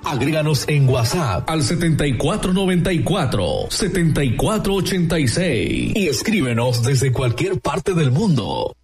Agréganos en WhatsApp al 7494-7486 y escríbenos desde cualquier parte del mundo.